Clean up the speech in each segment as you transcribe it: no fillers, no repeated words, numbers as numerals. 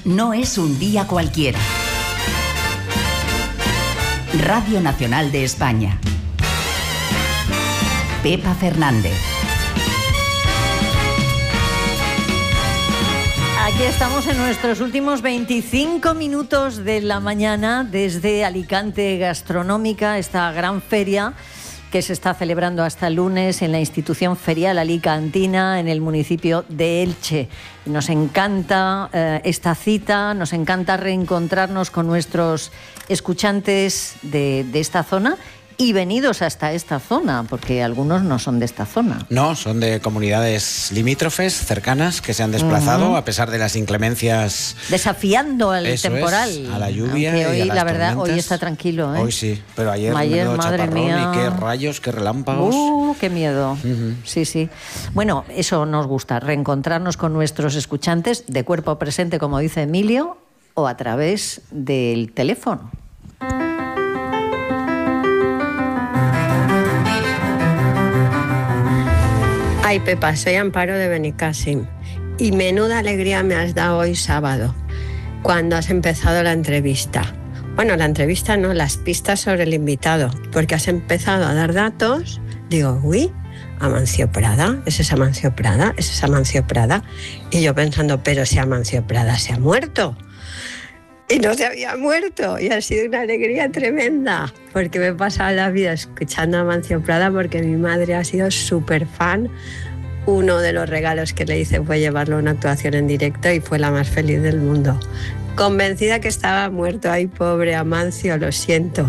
no es un día cualquiera. Radio Nacional de España. Pepa Fernández. Aquí estamos en nuestros últimos 25 minutos de la mañana desde Alicante Gastronómica, esta gran feria que se está celebrando hasta el lunes en la institución ferial alicantina en el municipio de Elche. Nos encanta esta cita, nos encanta reencontrarnos con nuestros escuchantes de esta zona y venidos hasta esta zona, porque algunos no son de esta zona. No, son de comunidades limítrofes, cercanas, que se han desplazado a pesar de las inclemencias. Desafiando al temporal. A la lluvia. Aunque hoy, y a las la verdad, tormentas. Hoy está tranquilo, ¿eh? Hoy sí, pero ayer madre chaparrón mía. Y qué rayos, qué relámpagos. Qué miedo. Sí, sí. Bueno, eso nos gusta, reencontrarnos con nuestros escuchantes de cuerpo presente, como dice Emilio, o a través del teléfono. Ay, Pepa, soy Amparo de Benicàssim y menuda alegría me has dado hoy sábado cuando has empezado la entrevista. Bueno, la entrevista no, las pistas sobre el invitado, porque has empezado a dar datos. Digo, uy, Amancio Prada, ¿es esa Amancio Prada? ¿Es esa Amancio Prada? Y yo pensando, pero si Amancio Prada se ha muerto. Y no se había muerto, y ha sido una alegría tremenda, porque me he pasado la vida escuchando a Amancio Prada, porque mi madre ha sido súper fan. Uno de los regalos que le hice fue llevarlo a una actuación en directo y fue la más feliz del mundo. Convencida que estaba muerto. Ay, pobre Amancio, lo siento.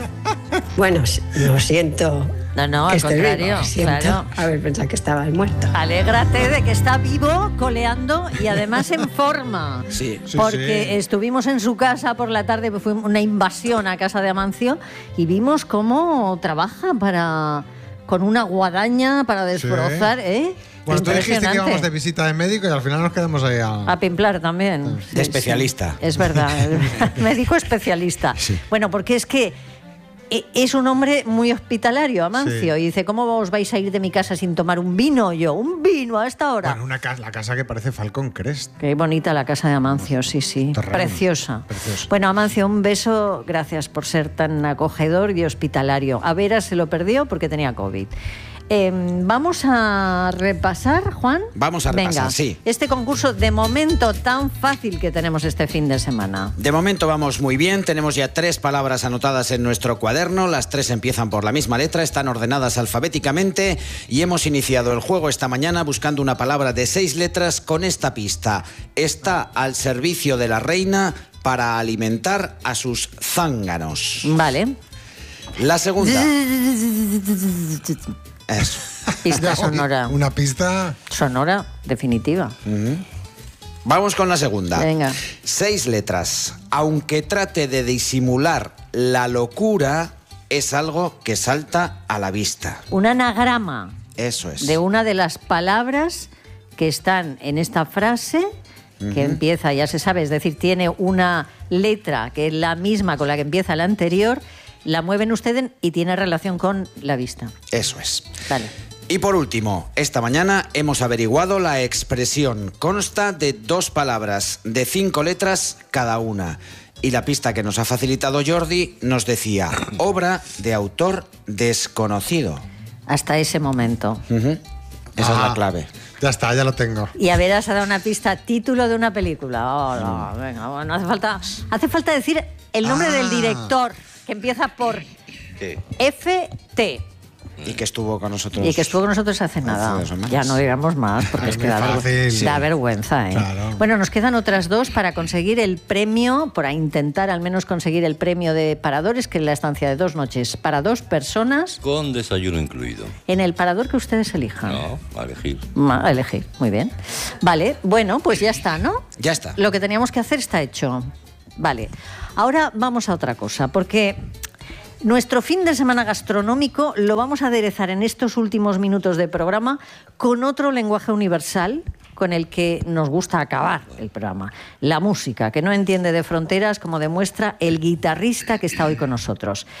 Bueno, lo siento. No, al contrario, claro. Haber pensado que estabas muerto. Alégrate de que está vivo, coleando y además en forma. Sí. Porque estuvimos en su casa por la tarde, fue una invasión a casa de Amancio y vimos cómo trabaja con una guadaña para desbrozar, ¿eh? Bueno, tú dijiste que íbamos de visita de médico y al final nos quedamos ahí a pimplar también. De especialista. Sí, es verdad, médico especialista. Sí. Bueno, porque es que es un hombre muy hospitalario, Amancio, y dice, ¿cómo os vais a ir de mi casa sin tomar un vino? Yo, ¿un vino a esta hora? Bueno, la casa que parece Falcon Crest. Qué bonita la casa de Amancio, sí. Preciosa. Bueno, Amancio, un beso, gracias por ser tan acogedor y hospitalario. A Vera se lo perdió porque tenía COVID. Vamos a repasar, Juan. Vamos a repasar, venga, sí. Este concurso de momento tan fácil que tenemos este fin de semana. De momento vamos muy bien. Tenemos ya 3 palabras anotadas en nuestro cuaderno. Las 3 empiezan por la misma letra, están ordenadas alfabéticamente y hemos iniciado el juego esta mañana buscando una palabra de 6 letras con esta pista. Está al servicio de la reina para alimentar a sus zánganos. Vale. La segunda. Eso. Pista sonora. Una pista sonora definitiva. Vamos con la segunda. Venga. 6 letras. Aunque trate de disimular la locura, es algo que salta a la vista. Un anagrama. Eso es. De una de las palabras que están en esta frase, que empieza, ya se sabe, es decir, tiene una letra que es la misma con la que empieza la anterior. La mueven ustedes y tiene relación con la vista. Eso es. Vale. Y por último, esta mañana hemos averiguado la expresión. Consta de 2 palabras, de 5 letras cada una. Y la pista que nos ha facilitado Jordi nos decía, obra de autor desconocido. Hasta ese momento. Esa es la clave. Ya está, ya lo tengo. Y a ver, has dado una pista, título de una película. No, venga, bueno, hace falta decir el nombre del director, que empieza por FT. Y que estuvo con nosotros. Y que estuvo con nosotros hace nada. Ya no digamos más, porque es que da vergüenza, ¿eh? Claro. Bueno, nos quedan otras 2 para conseguir el premio, para intentar al menos conseguir el premio de Paradores, que es la estancia de 2 noches para 2 personas. Con desayuno incluido. En el parador que ustedes elijan. No, a elegir. A elegir, muy bien. Vale, bueno, pues ya está, ¿no? Ya está. Lo que teníamos que hacer está hecho. Vale. Ahora vamos a otra cosa, porque nuestro fin de semana gastronómico lo vamos a aderezar en estos últimos minutos de programa con otro lenguaje universal con el que nos gusta acabar el programa. La música, que no entiende de fronteras, como demuestra el guitarrista que está hoy con nosotros.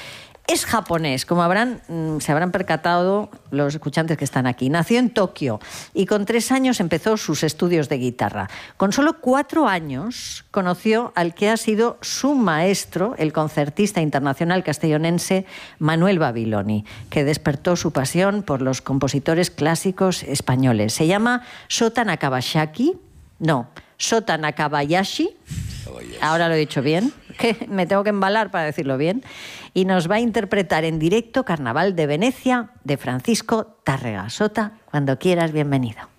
Es japonés, como se habrán percatado los escuchantes que están aquí. Nació en Tokio y con 3 años empezó sus estudios de guitarra. Con solo 4 años conoció al que ha sido su maestro, el concertista internacional castellonense Manuel Babiloni, que despertó su pasión por los compositores clásicos españoles. Se llama Shota Nakabayashi. Ahora lo he dicho bien, que me tengo que embalar para decirlo bien. Y nos va a interpretar en directo Carnaval de Venecia de Francisco Tárrega. Shota, cuando quieras, bienvenido.